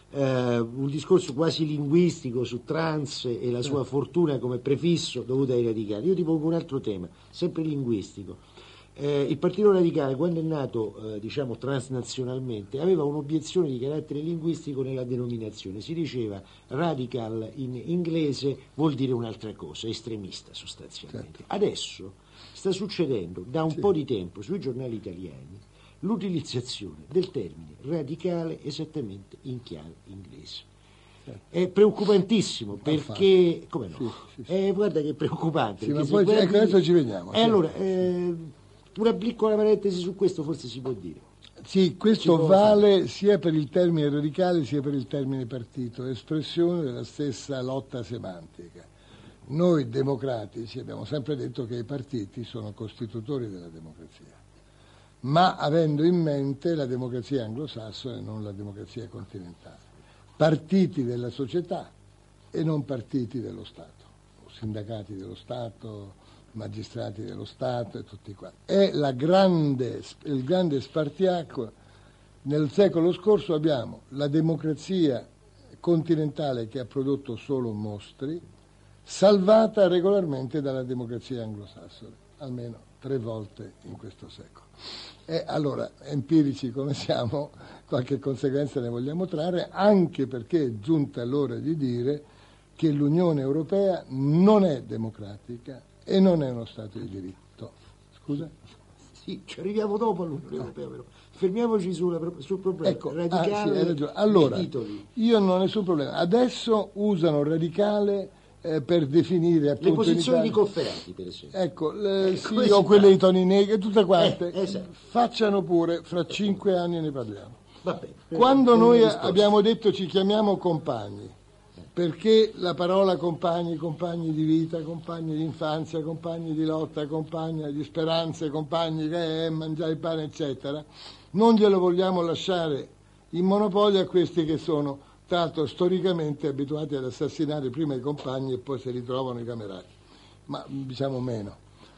Un discorso quasi linguistico su trans e la sua fortuna come prefisso dovuta ai radicali. Io ti pongo un altro tema, sempre linguistico. Il Partito Radicale, quando è nato diciamo transnazionalmente, aveva un'obiezione di carattere linguistico nella denominazione. Si diceva radical in inglese vuol dire un'altra cosa, estremista sostanzialmente. Certo. Adesso sta succedendo da un po' di tempo sui giornali italiani l'utilizzazione del termine radicale esattamente in chiave inglese. È preoccupantissimo perché, come no? Sì. Guarda che è preoccupante. Sì, ma poi adesso ci vediamo. Allora, una piccola parentesi su questo forse si può dire. Sì, questo vale sia per il termine radicale sia per il termine partito, espressione della stessa lotta semantica. Noi democratici abbiamo sempre detto che i partiti sono costitutori della democrazia, ma avendo in mente la democrazia anglosassone e non la democrazia continentale. Partiti della società e non partiti dello Stato, sindacati dello Stato, magistrati dello Stato e tutti quanti. È il grande spartiacque. Nel secolo scorso abbiamo la democrazia continentale che ha prodotto solo mostri, salvata regolarmente dalla democrazia anglosassone, almeno 3 volte in questo secolo. E allora, empirici come siamo, qualche conseguenza ne vogliamo trarre, anche perché è giunta l'ora di dire che l'Unione Europea non è democratica e non è uno Stato di diritto. Scusa? Sì, ci arriviamo dopo all'Unione Europea, però. Fermiamoci sul problema. Ecco, radicale. Allora, io non ho nessun problema. Adesso usano radicale per definire appunto le posizioni di Cofferati, per esempio. Ecco, sì, o quelle di Toni Negri, tutte quante. Esatto. Facciano pure, fra 5 anni ne parliamo. Va bene. Quando noi abbiamo detto ci chiamiamo compagni, perché la parola compagni, compagni di vita, compagni di infanzia, compagni di lotta, compagni di speranze, compagni che è mangiare il pane, eccetera, non glielo vogliamo lasciare in monopolio a questi che sono, tra l'altro, storicamente abituati ad assassinare prima i compagni e poi se li trovano i camerati, ma diciamo meno.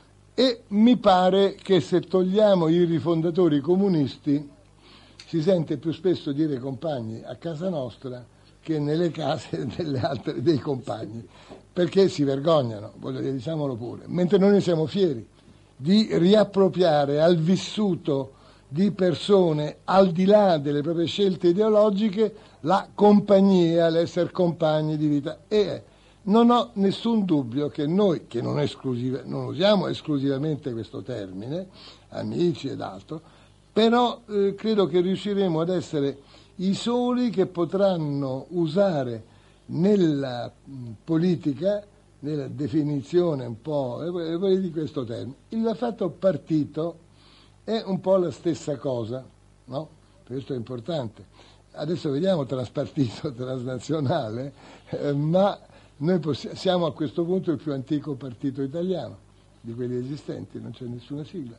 E mi pare che se togliamo i rifondatori comunisti si sente più spesso dire compagni a casa nostra che nelle case dei compagni, perché si vergognano, diciamolo pure, mentre noi ne siamo fieri di riappropriare al vissuto di persone al di là delle proprie scelte ideologiche la compagnia, l'essere compagni di vita. E non ho nessun dubbio che noi, che non usiamo esclusivamente questo termine, amici ed altro, però credo che riusciremo ad essere i soli che potranno usare nella politica, nella definizione un po' di questo termine. Il fatto partito è un po' la stessa cosa, no? Questo è importante. Adesso vediamo transpartito, transnazionale, ma noi siamo a questo punto il più antico partito italiano di quelli esistenti, non c'è nessuna sigla.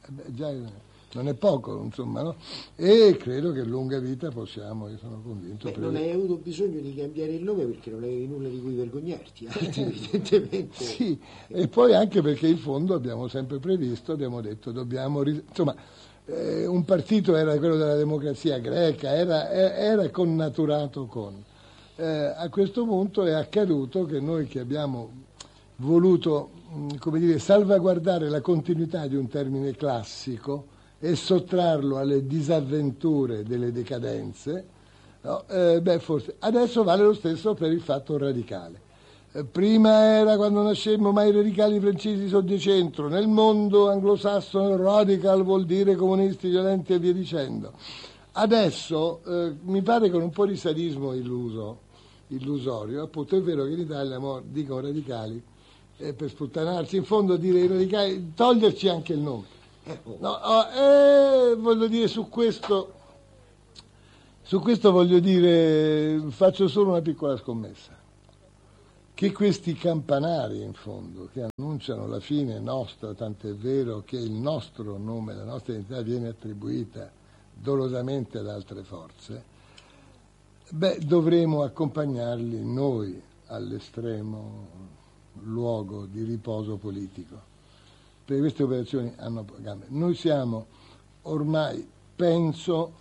Non è poco, insomma, no? E credo che lunga vita possiamo, io sono convinto. Non hai avuto bisogno di cambiare il nome perché non avevi nulla di cui vergognarti, evidentemente. Sì, e poi anche perché in fondo abbiamo sempre previsto, abbiamo detto, insomma, un partito era quello della democrazia greca, era connaturato con. A questo punto è accaduto che noi che abbiamo voluto, come dire, salvaguardare la continuità di un termine classico e sottrarlo alle disavventure delle decadenze, no? Forse adesso vale lo stesso per il fatto radicale. Prima era quando nascemmo, ma i radicali francesi sono di centro. Nel mondo anglosassone radical vuol dire comunisti violenti e via dicendo. Adesso mi pare con un po' di sadismo illusorio, appunto è vero che in Italia dicono radicali per sputtanarci, in fondo dire i radicali, toglierci anche il nome. No, voglio dire su questo voglio dire, faccio solo una piccola scommessa. Che questi campanari, in fondo, che annunciano la fine nostra, tant'è vero che il nostro nome, la nostra identità viene attribuita dolosamente ad altre forze, dovremo accompagnarli noi all'estremo luogo di riposo politico. Perché queste operazioni hanno gambe. Noi siamo ormai, penso,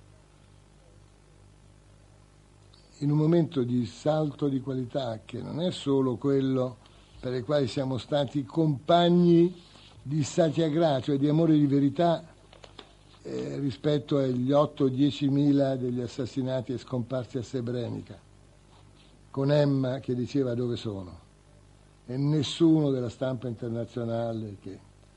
in un momento di salto di qualità che non è solo quello per il quale siamo stati compagni di satyagraha, cioè di amore di verità, rispetto agli 8-10.000 degli assassinati e scomparsi a Srebrenica, con Emma che diceva dove sono, e nessuno della stampa internazionale che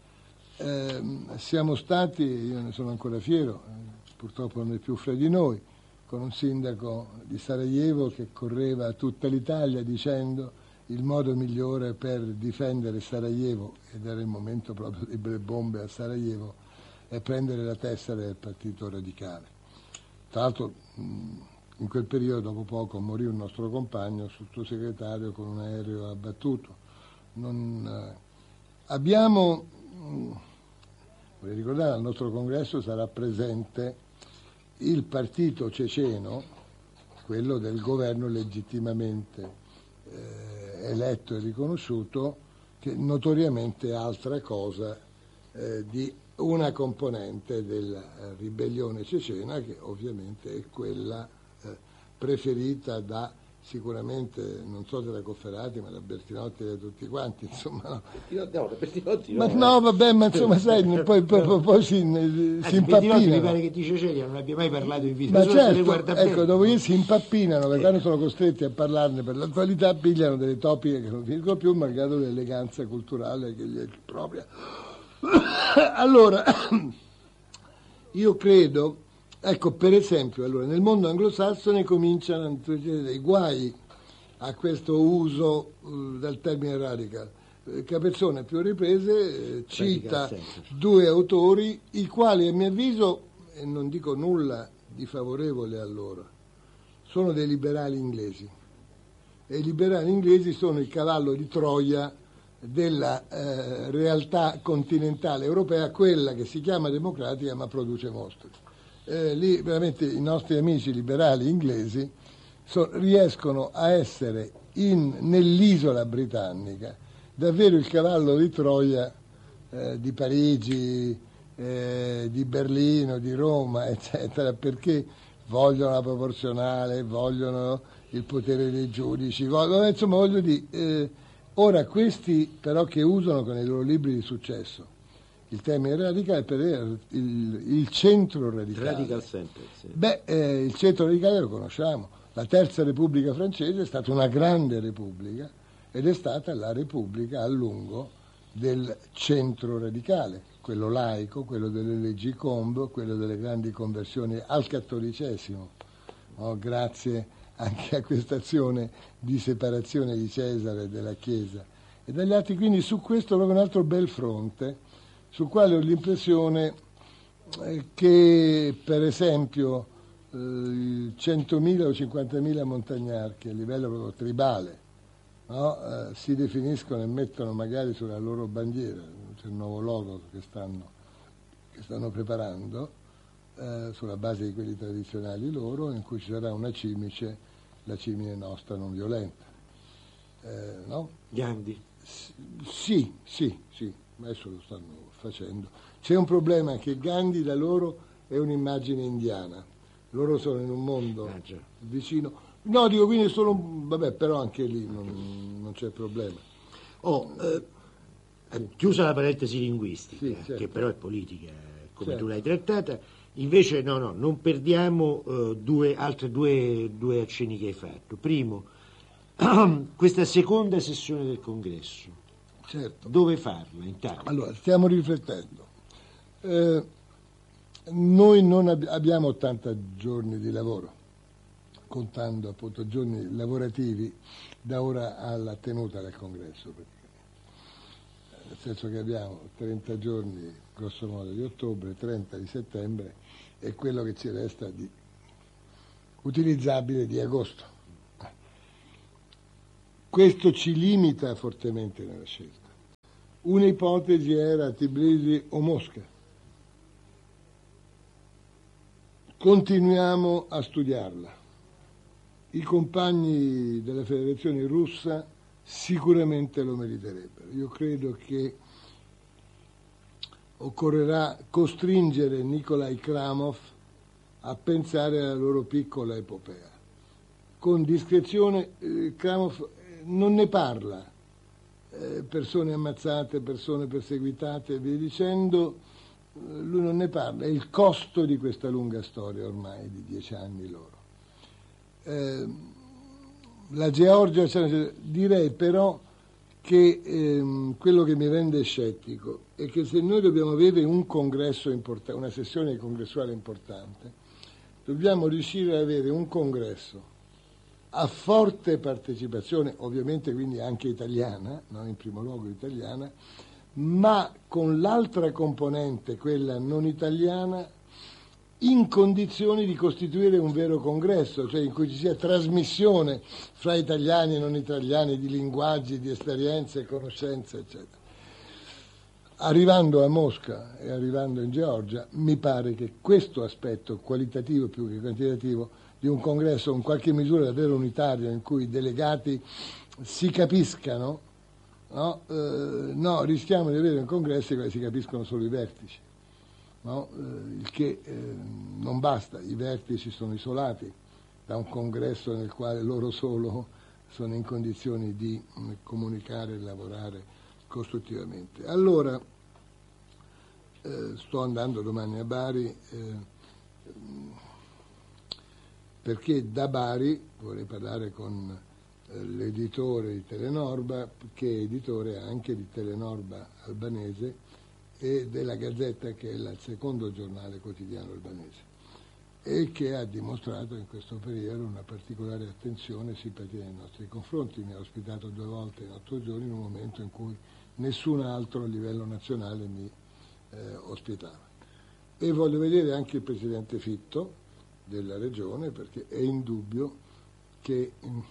siamo stati, io ne sono ancora fiero, purtroppo non è più fra di noi, con un sindaco di Sarajevo che correva tutta l'Italia dicendo il modo migliore per difendere Sarajevo, ed era il momento proprio delle bombe a Sarajevo, è prendere la tessera del Partito Radicale. Tra l'altro in quel periodo, dopo poco, morì un nostro compagno, sottosegretario, con un aereo abbattuto. Abbiamo, vorrei ricordare, al nostro congresso sarà presente il partito ceceno, quello del governo legittimamente eletto e riconosciuto, che notoriamente è altra cosa di una componente della ribellione cecena, che ovviamente è quella preferita da sicuramente, non so se da Cofferati, ma da Bertinotti e da tutti quanti, insomma. Bertinotti ma no, vabbè, ma insomma, sai, poi si impappinano. Mi pare che di Cecilia non abbia mai parlato in vita. Ma certo, ecco, dopo che si impappinano, perché quando sono costretti a parlarne per l'attualità, pigliano delle topiche che non finiscono più, malgrado l'eleganza culturale che gli è propria. Allora, io credo, ecco, per esempio, allora, nel mondo anglosassone cominciano a introducere dei guai a questo uso del termine radical. Capezzone, a più riprese, cita due autori, i quali, a mio avviso, e non dico nulla di favorevole a loro, sono dei liberali inglesi. E i liberali inglesi sono il cavallo di Troia della realtà continentale europea, quella che si chiama democratica ma produce mostri. Lì veramente i nostri amici liberali inglesi riescono a essere nell'isola britannica davvero il cavallo di Troia di Parigi, di Berlino, di Roma, eccetera, perché vogliono la proporzionale, vogliono il potere dei giudici, insomma voglio dire. Ora, questi però che usano con i loro libri di successo il termine radicale per il centro radicale. Radical center, sì. Il centro radicale lo conosciamo. La Terza Repubblica francese è stata una grande repubblica ed è stata la repubblica a lungo del centro radicale, quello laico, quello delle leggi Combes, quello delle grandi conversioni al cattolicesimo, grazie anche a questa azione di separazione di Cesare della Chiesa e dagli altri. Quindi su questo proprio un altro bel fronte, sul quale ho l'impressione che per esempio 100.000 o 50.000 montagnarchi a livello proprio tribale, no? Si definiscono e mettono magari sulla loro bandiera, c'è il nuovo logo che stanno preparando, sulla base di quelli tradizionali loro, in cui ci sarà una cimice, la cimine nostra non violenta. No? Gandhi. Sì, adesso lo stanno facendo. C'è un problema, che Gandhi da loro è un'immagine indiana, loro sono in un mondo vicino. No, dico, quindi solo vabbè, però anche lì non c'è problema. Chiusa la parentesi linguistica, sì, certo, che però è politica, come certo, tu l'hai trattata, invece no, non perdiamo altre due accenni che hai fatto. Primo, questa seconda sessione del congresso. Certo. Dove farla intanto? Allora, stiamo riflettendo. Noi non abbiamo 80 giorni di lavoro, contando appunto giorni lavorativi da ora alla tenuta del congresso, nel senso che abbiamo 30 giorni grosso modo di ottobre, 30 di settembre e quello che ci resta di utilizzabile di agosto. Questo ci limita fortemente nella scelta. Un'ipotesi era Tbilisi o Mosca. Continuiamo a studiarla. I compagni della Federazione Russa sicuramente lo meriterebbero. Io credo che occorrerà costringere Nikolai Kramov a pensare alla loro piccola epopea. Con discrezione, Kramov non ne parla, persone ammazzate, persone perseguitate e via dicendo, lui non ne parla, è il costo di questa lunga storia ormai di 10 anni loro. La Georgia, direi però che quello che mi rende scettico è che se noi dobbiamo avere un congresso importante, una sessione congressuale importante, dobbiamo riuscire ad avere un congresso a forte partecipazione, ovviamente quindi anche italiana, no? In primo luogo italiana, ma con l'altra componente, quella non italiana, in condizioni di costituire un vero congresso, cioè in cui ci sia trasmissione fra italiani e non italiani di linguaggi, di esperienze, conoscenze, eccetera. Arrivando a Mosca e arrivando in Georgia, mi pare che questo aspetto qualitativo più che quantitativo di un congresso in qualche misura davvero unitario, in cui i delegati si capiscano, no, rischiamo di avere un congresso in cui si capiscono solo i vertici, no? Il che non basta, i vertici sono isolati da un congresso nel quale loro solo sono in condizioni di comunicare e lavorare costruttivamente. Allora, sto andando domani a Bari, perché da Bari vorrei parlare con l'editore di Telenorba, che è editore anche di Telenorba albanese e della Gazzetta, che è il secondo giornale quotidiano albanese, e che ha dimostrato in questo periodo una particolare attenzione e simpatia nei nostri confronti. Mi ha ospitato 2 volte in 8 giorni in un momento in cui nessun altro a livello nazionale mi ospitava. E voglio vedere anche il presidente Fitto della regione, perché è indubbio che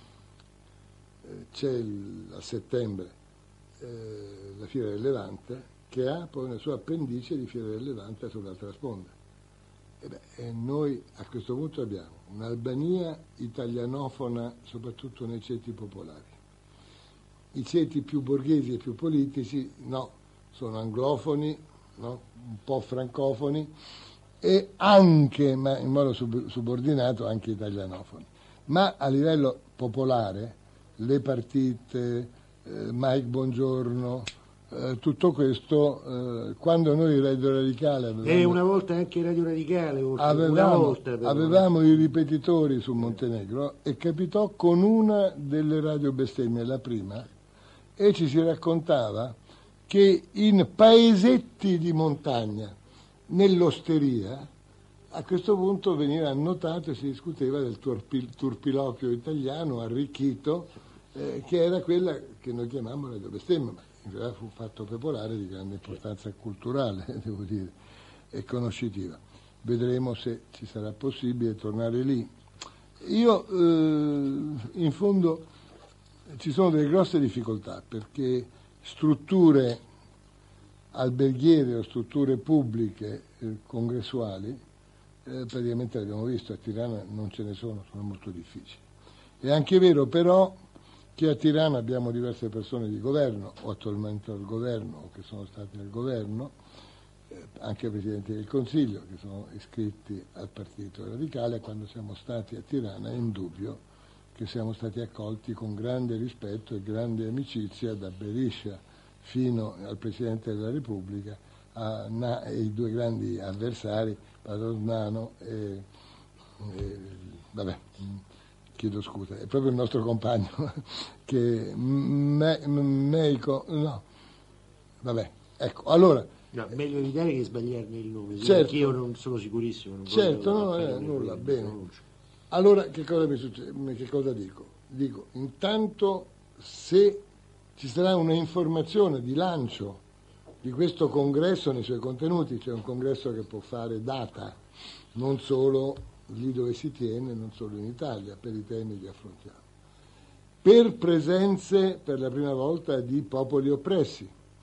c'è a settembre la Fiera del Levante, che ha poi una sua appendice di Fiera del Levante sull'altra sponda. E noi a questo punto abbiamo un'Albania italianofona soprattutto nei ceti popolari. I ceti più borghesi e più politici no, sono anglofoni, no? Un po' francofoni e anche, ma in modo subordinato, anche italianofoni. Ma a livello popolare, le partite, Mike Bongiorno, tutto questo, quando noi Radio Radicale avevamo, una volta anche Radio Radicale, avevamo i ripetitori su Montenegro, e capitò con una delle radio bestemmie, la prima, e ci si raccontava che in paesetti di montagna, nell'osteria, a questo punto veniva annotato e si discuteva del turpiloquio italiano arricchito, che era quella che noi chiamavamo radio bestemmia, ma in realtà fu fatto popolare di grande importanza culturale, devo dire, e conoscitiva. Vedremo se ci sarà possibile tornare lì. Io, in fondo, ci sono delle grosse difficoltà, perché strutture alberghiere o strutture pubbliche congressuali, praticamente l'abbiamo visto, a Tirana non ce ne sono molto difficili. È anche vero però che a Tirana abbiamo diverse persone di governo, o attualmente al governo, o che sono stati al governo, anche presidenti del Consiglio, che sono iscritti al Partito Radicale. Quando siamo stati a Tirana è indubbio che siamo stati accolti con grande rispetto e grande amicizia, da Berisha fino al Presidente della Repubblica, e i 2 grandi avversari, Padovnano che chiedo scusa, è proprio il nostro compagno che no, vabbè, ecco, allora no, meglio evitare che sbagliarne il nome, certo, perché io non sono sicurissimo, non certo, no, nulla, bene. Allora che cosa mi succede? Che cosa dico? Dico, intanto, se ci sarà una informazione di lancio di questo congresso nei suoi contenuti, cioè un congresso che può fare data non solo lì dove si tiene, non solo in Italia, per i temi che affrontiamo, per presenze per la prima volta di popoli oppressi,